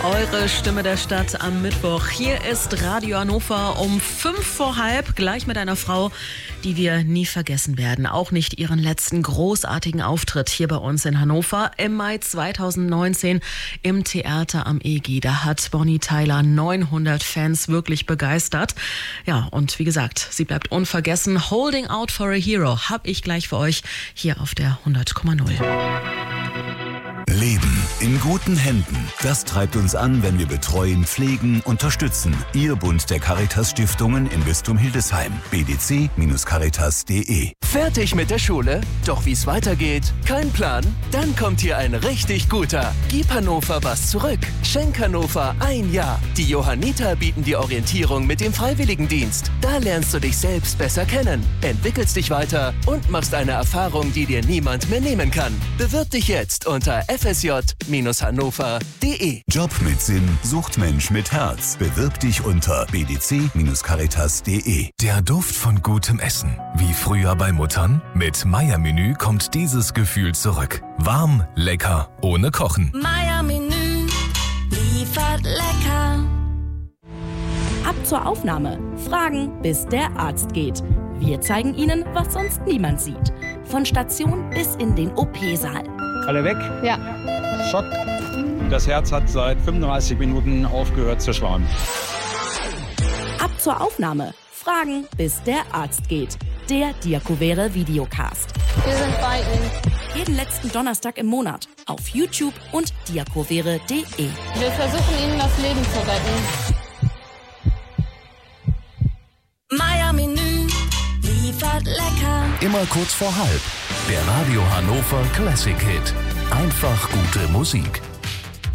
Eure Stimme der Stadt am Mittwoch. Hier ist Radio Hannover um 5:05, gleich mit einer Frau, die wir nie vergessen werden. Auch nicht ihren letzten großartigen Auftritt hier bei uns in Hannover im Mai 2019 im Theater am EGI. Da hat Bonnie Tyler 900 Fans wirklich begeistert. Ja, und wie gesagt, sie bleibt unvergessen. Holding Out for a Hero habe ich gleich für euch hier auf der 100,0. Leben in guten Händen. Das treibt uns an, wenn wir betreuen, pflegen, unterstützen. Ihr Bund der Caritas-Stiftungen im Bistum Hildesheim. bdc-caritas.de. Fertig mit der Schule? Doch wie es weitergeht? Kein Plan? Dann kommt hier ein richtig guter. Gib Hannover was zurück. Schenk Hannover ein Jahr. Die Johanniter bieten die Orientierung mit dem Freiwilligendienst. Da lernst du dich selbst besser kennen, entwickelst dich weiter und machst eine Erfahrung, die dir niemand mehr nehmen kann. Bewirb dich jetzt unter fsj-hannover.de. Job mit Sinn sucht Mensch mit Herz. Bewirb dich unter bdc-caritas.de. Der Duft von gutem Essen. Wie früher bei Muttern? Mit Meier-Menü kommt dieses Gefühl zurück. Warm, lecker, ohne Kochen. Meier-Menü liefert lecker. Ab zur Aufnahme. Fragen, bis der Arzt geht. Wir zeigen Ihnen, was sonst niemand sieht. Von Station bis in den OP-Saal. Alle weg? Ja. Schock. Das Herz hat seit 35 Minuten aufgehört zu schlagen. Ab zur Aufnahme. Fragen, bis der Arzt geht. Der Diakovere Videocast. Wir sind bei Ihnen. Jeden letzten Donnerstag im Monat. Auf YouTube und diakovere.de. Wir versuchen Ihnen das Leben zu retten. Meier-Menü liefert lecker. Immer kurz vor halb. Der Radio Hannover Classic Hit. Einfach gute Musik.